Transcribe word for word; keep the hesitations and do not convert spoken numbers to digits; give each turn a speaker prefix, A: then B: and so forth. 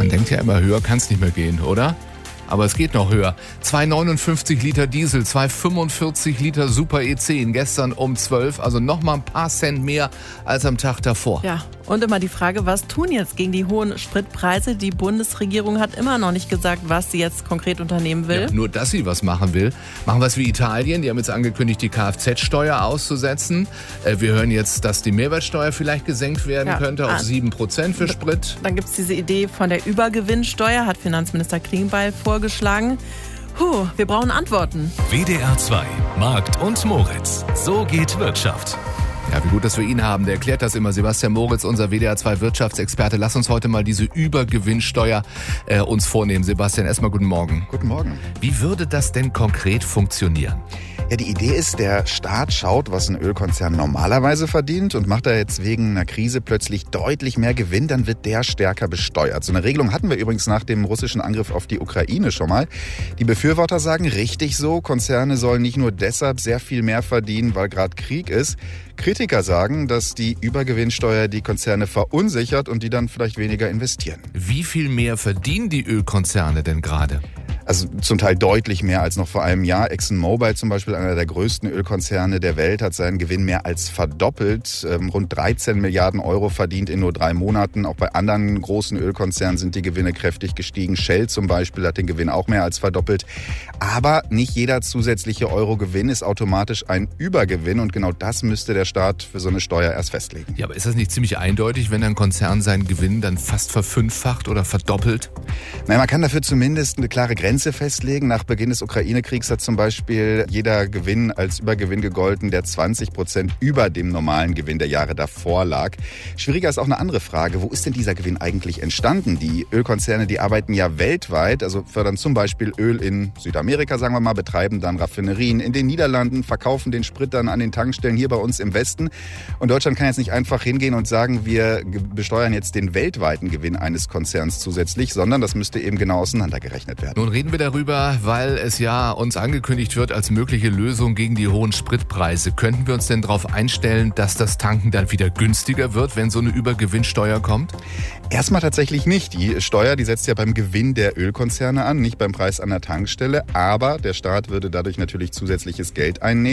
A: Man denkt ja immer, höher kann es nicht mehr gehen, oder? Aber es geht noch höher. zwei neunundfünfzig Liter Diesel, zwei fünfundvierzig Liter Super E zehn, gestern um zwölf, also nochmal ein paar Cent mehr als am Tag davor.
B: Ja, und immer die Frage, was tun jetzt gegen die hohen Spritpreise? Die Bundesregierung hat immer noch nicht gesagt, was sie jetzt konkret unternehmen will.
A: Ja, nur, dass sie was machen will. Machen wir es wie Italien. Die haben jetzt angekündigt, die Kfz-Steuer auszusetzen. Äh, wir hören jetzt, dass die Mehrwertsteuer vielleicht gesenkt werden ja. könnte auf ah. sieben Prozent für Sprit.
B: Dann gibt es diese Idee von der Übergewinnsteuer, hat Finanzminister Klingbeil vorgeschlagen. Puh, wir brauchen Antworten.
C: W D R zwei, Markt und Moritz. So geht Wirtschaft.
A: Ja, wie gut, dass wir ihn haben. Der erklärt das immer. Sebastian Moritz, unser W D R zwei Wirtschaftsexperte. Lass uns heute mal diese Übergewinnsteuer äh, uns vornehmen. Sebastian, erstmal guten Morgen.
D: Guten Morgen.
A: Wie würde das denn konkret funktionieren?
D: Ja, die Idee ist, der Staat schaut, was ein Ölkonzern normalerweise verdient und macht da jetzt wegen einer Krise plötzlich deutlich mehr Gewinn, dann wird der stärker besteuert. So eine Regelung hatten wir übrigens nach dem russischen Angriff auf die Ukraine schon mal. Die Befürworter sagen, richtig so, Konzerne sollen nicht nur deshalb sehr viel mehr verdienen, weil gerade Krieg ist. Kritiker sagen, dass die Übergewinnsteuer die Konzerne verunsichert und die dann vielleicht weniger investieren.
A: Wie viel mehr verdienen die Ölkonzerne denn gerade?
D: Also zum Teil deutlich mehr als noch vor einem Jahr. ExxonMobil zum Beispiel, einer der größten Ölkonzerne der Welt, hat seinen Gewinn mehr als verdoppelt. Ähm, rund dreizehn Milliarden Euro verdient in nur drei Monaten. Auch bei anderen großen Ölkonzernen sind die Gewinne kräftig gestiegen. Shell zum Beispiel hat den Gewinn auch mehr als verdoppelt. Aber nicht jeder zusätzliche Euro-Gewinn ist automatisch ein Übergewinn. Und genau das müsste der Staat für so eine Steuer erst festlegen.
A: Ja, aber ist das nicht ziemlich eindeutig, wenn ein Konzern seinen Gewinn dann fast verfünffacht oder verdoppelt?
D: Nein, man kann dafür zumindest eine klare Grenze festlegen. Nach Beginn des Ukraine-Kriegs hat zum Beispiel jeder Gewinn als Übergewinn gegolten, der zwanzig Prozent über dem normalen Gewinn der Jahre davor lag. Schwieriger ist auch eine andere Frage. Wo ist denn dieser Gewinn eigentlich entstanden? Die Ölkonzerne, die arbeiten ja weltweit, also fördern zum Beispiel Öl in Südamerika, sagen wir mal, betreiben dann Raffinerien in den Niederlanden, verkaufen den Sprit dann an den Tankstellen hier bei uns im Westen. Und Deutschland kann jetzt nicht einfach hingehen und sagen, wir besteuern jetzt den weltweiten Gewinn eines Konzerns zusätzlich, sondern das müsste eben genau auseinandergerechnet werden.
A: Nun reden wir darüber, weil es ja uns angekündigt wird als mögliche Lösung gegen die hohen Spritpreise. Könnten wir uns denn darauf einstellen, dass das Tanken dann wieder günstiger wird, wenn so eine Übergewinnsteuer kommt?
D: Erstmal tatsächlich nicht. Die Steuer, die setzt ja beim Gewinn der Ölkonzerne an, nicht beim Preis an der Tankstelle. Aber der Staat würde dadurch natürlich zusätzliches Geld einnehmen.